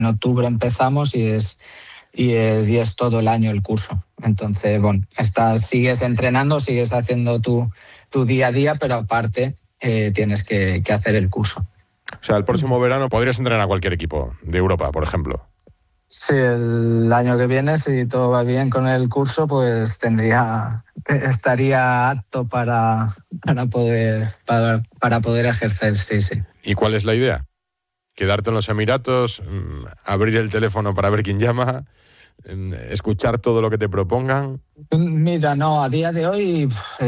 en octubre empezamos y es todo el año el curso. Entonces, bueno, sigues entrenando, sigues haciendo tu día a día, pero aparte tienes que hacer el curso. O sea, el próximo verano podrías entrenar a cualquier equipo de Europa, por ejemplo. Sí, el año que viene, si todo va bien con el curso, pues estaría apto para poder ejercer, sí. ¿Y cuál es la idea? ¿Quedarte en los Emiratos, abrir el teléfono para ver quién llama, escuchar todo lo que te propongan? Mira, no, a día de hoy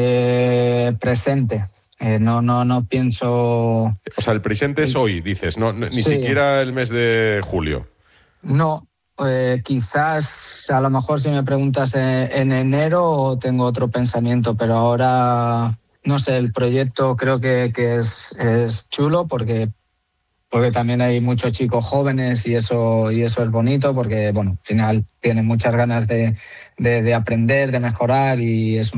presente. No pienso... O sea, el presente es hoy, dices, ni Sí. siquiera el mes de julio. No, quizás a lo mejor si me preguntas en enero tengo otro pensamiento, pero ahora, no sé, el proyecto creo que es chulo porque también hay muchos chicos jóvenes y eso es bonito porque, bueno, al final tienen muchas ganas de aprender, de mejorar y es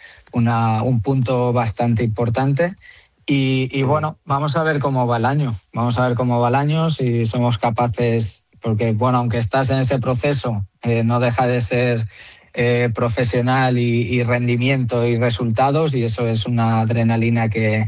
un punto bastante importante. Y bueno, vamos a ver cómo va el año, si somos capaces, porque bueno, aunque estás en ese proceso, no deja de ser profesional y rendimiento y resultados, y eso es una adrenalina que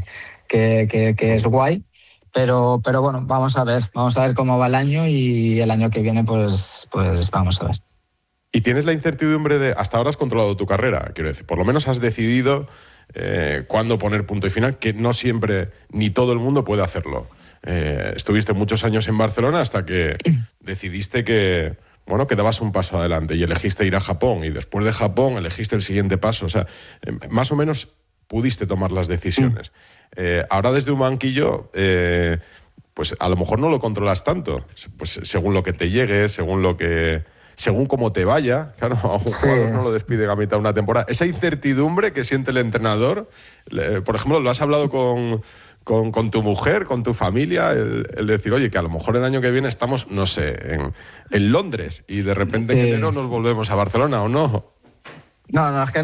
es guay. Pero bueno, vamos a ver cómo va el año y el año que viene pues vamos a ver. Y tienes la incertidumbre de, hasta ahora has controlado tu carrera, quiero decir, por lo menos has decidido cuándo poner punto y final, que no siempre ni todo el mundo puede hacerlo. Estuviste muchos años en Barcelona hasta que decidiste que dabas un paso adelante y elegiste ir a Japón, y después de Japón elegiste el siguiente paso. O sea, más o menos pudiste tomar las decisiones. Ahora desde un banquillo, pues a lo mejor no lo controlas tanto, pues según lo que te llegue, según cómo te vaya. Claro, a un jugador no lo despiden a mitad de una temporada. Esa incertidumbre que siente el entrenador, por ejemplo, ¿lo has hablado con tu mujer, con tu familia? El decir, oye, que a lo mejor el año que viene estamos, no sé, en Londres y de repente en enero nos volvemos a Barcelona, ¿o no? No es que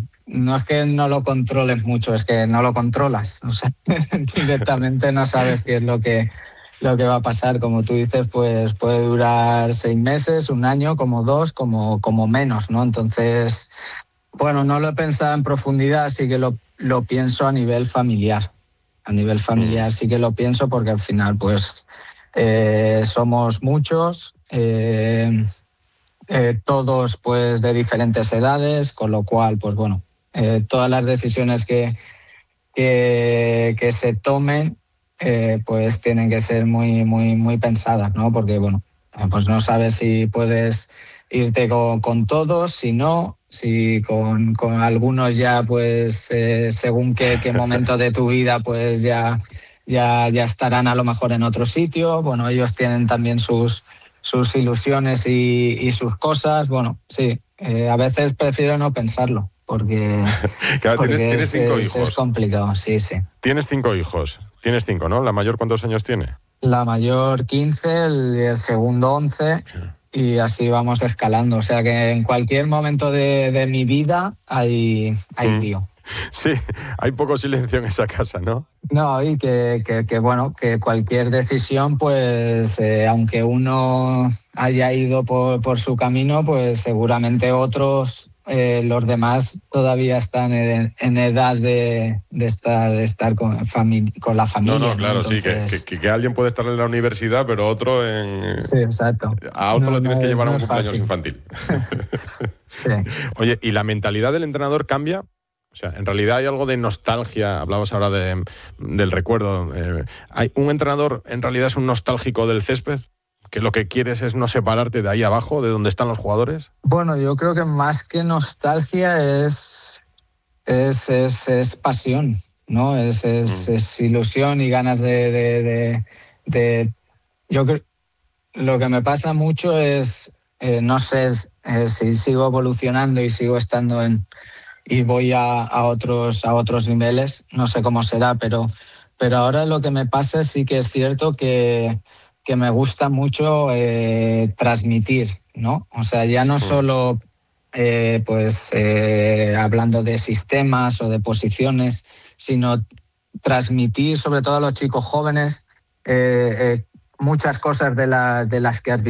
no lo controles mucho, es que no lo controlas. O sea, directamente no sabes qué es lo que va a pasar. Como tú dices, pues puede durar 6 meses, un año, como 2, como menos, ¿no? Entonces, bueno, no lo he pensado en profundidad, sí que lo pienso a nivel familiar. A nivel familiar sí que lo pienso porque al final, pues, somos muchos, todos pues de diferentes edades, con lo cual, pues bueno, todas las decisiones que se tomen pues tienen que ser muy pensadas, ¿no? Porque bueno, pues no sabes si puedes irte con todos, si con algunos ya pues según qué momento de tu vida pues ya estarán a lo mejor en otro sitio. Bueno, ellos tienen también sus ilusiones y sus cosas. Bueno, sí, a veces prefiero no pensarlo porque, Claro, tienes 5 hijos. Es complicado, sí. Tienes 5 hijos. Tienes 5, ¿no? ¿La mayor cuántos años tiene? La mayor 15, el segundo 11 y así vamos escalando. O sea que en cualquier momento de mi vida hay lío. Sí, hay poco silencio en esa casa, ¿no? No, y que bueno, que cualquier decisión, pues aunque uno haya ido por su camino, pues seguramente otros, los demás, todavía están en edad de estar con la familia. No, claro, ¿no? Entonces... sí, que alguien puede estar en la universidad, pero otro en... Sí, exacto. A otro lo tienes que llevar a un cumpleaños fácil. infantil. Sí. Oye, ¿y la mentalidad del entrenador cambia? O sea, en realidad hay algo de nostalgia, hablabas ahora del recuerdo. ¿Un entrenador en realidad es un nostálgico del césped? ¿Que lo que quieres es no separarte de ahí abajo, de donde están los jugadores? Bueno, yo creo que más que nostalgia es pasión, ¿no? Es ilusión y ganas de... Yo creo, lo que me pasa mucho es, no sé si sigo evolucionando y sigo estando y voy a otros niveles, no sé cómo será, pero ahora lo que me pasa sí que es cierto que me gusta mucho transmitir, ¿no? O sea, ya no solo hablando de sistemas o de posiciones, sino transmitir sobre todo a los chicos jóvenes muchas cosas de las que has vivido.